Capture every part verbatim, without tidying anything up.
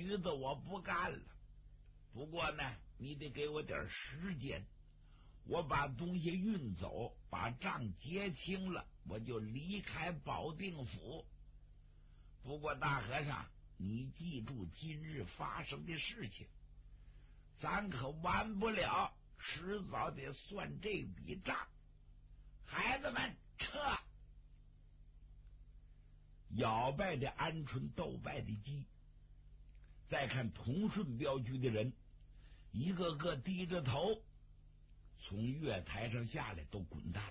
局子我不干了，不过呢，你得给我点时间，我把东西运走，把账结清了，我就离开保定府。不过大和尚，你记住今日发生的事情，咱可完不了，迟早得算这笔账。孩子们撤！摇摆的鹌鹑，斗摆的鸡。再看同顺镖局的人，一个个低着头从月台上下来，都滚蛋了。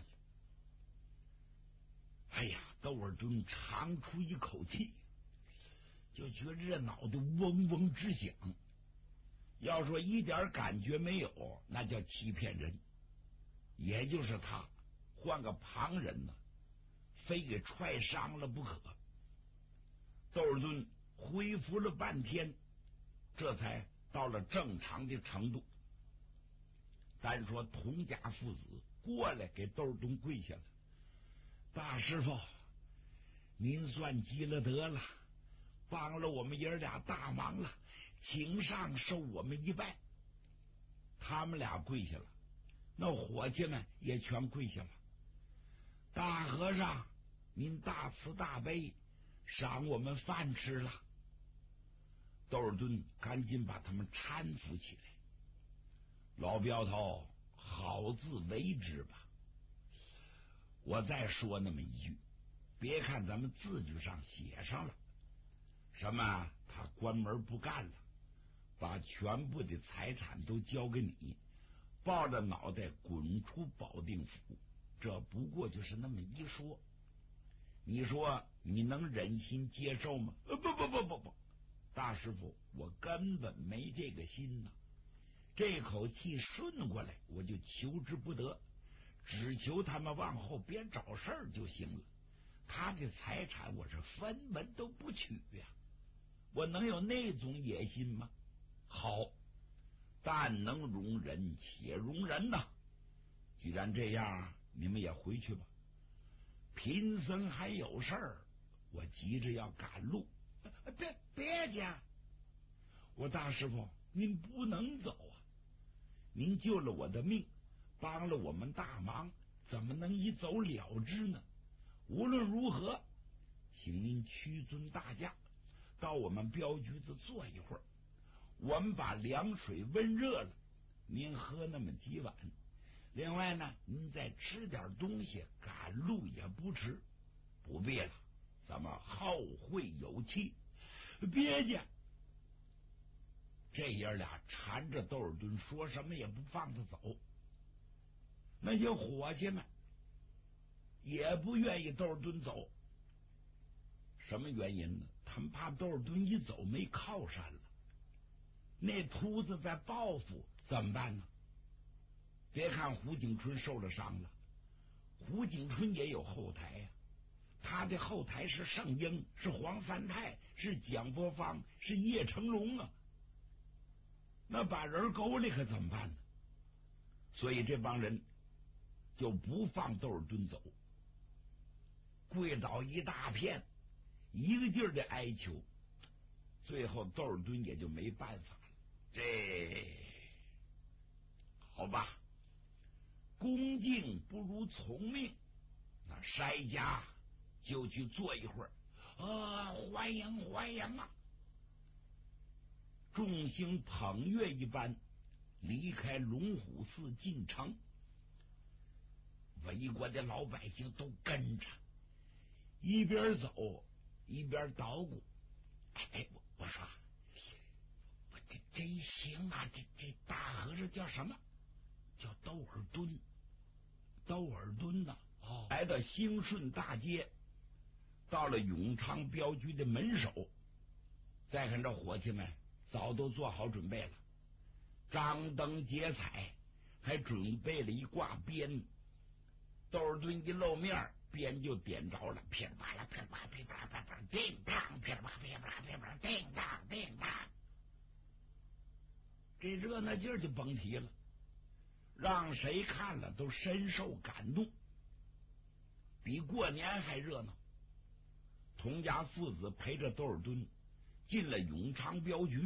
哎呀，窦尔敦长出一口气，就觉着这脑袋嗡嗡直响。要说一点感觉没有，那叫欺骗人。也就是他换个旁人呢，非给踹伤了不可。窦尔敦恢复了半天，这才到了正常的程度。单说童家父子过来给窦尔敦跪下了，大师傅，您算积了德了，帮了我们爷俩大忙了，请上受我们一拜。他们俩跪下了，那伙计们也全跪下了。大和尚，您大慈大悲，赏我们饭吃了。窦尔敦赶紧把他们搀扶起来。老镖头，好自为之吧。我再说那么一句，别看咱们字据上写上了什么他关门不干了，把全部的财产都交给你，抱着脑袋滚出保定府，这不过就是那么一说。你说你能忍心接受吗？呃，不不不不不，大师傅，我根本没这个心呐。这口气顺过来，我就求之不得，只求他们往后别找事儿就行了。他的财产我是分文都不取呀、啊，我能有那种野心吗？好，但能容人且容人呐。既然这样，你们也回去吧。贫僧还有事儿，我急着要赶路。别别介，我大师傅，您不能走啊！您救了我的命，帮了我们大忙，怎么能一走了之呢？无论如何，请您屈尊大驾，到我们镖局子坐一会儿，我们把凉水温热了，您喝那么几碗。另外呢，您再吃点东西，赶路也不迟。不必了，咱们后会有期。别介！这爷俩缠着窦尔敦，说什么也不放他走。那些伙计们也不愿意窦尔敦走。什么原因呢？他们怕窦尔敦一走没靠山了，那秃子在报复怎么办呢？别看胡景春受了伤了，胡景春也有后台呀、啊。他的后台是圣婴，是黄三泰，是蒋伯芳，是叶成龙啊。那把人勾里可怎么办呢？所以这帮人就不放窦尔敦走，跪倒一大片，一个劲儿的哀求。最后窦尔敦也就没办法了。这好吧，恭敬不如从命，那筛家就去坐一会儿啊！欢迎欢迎啊！众星捧月一般离开龙虎寺进城，围观的老百姓都跟着，一边走一边捣鼓。哎哎，我我说，我这真行啊！这这大和尚叫什么？叫窦尔敦。窦尔敦呐、啊，哦，来到兴顺大街，到了永昌镖局的门首。再看这伙计们早都做好准备了，张灯结彩，还准备了一挂鞭。窦尔敦一露面，鞭就点着了，噼里啪啦，噼里啪啦，噼里啪啦，啪叮当，噼里啪啦，噼里啪啦，噼里啪啦，叮当，叮当。这热闹劲儿就甭提了，让谁看了都深受感动，比过年还热闹。童家父子陪着窦尔敦进了永昌镖局。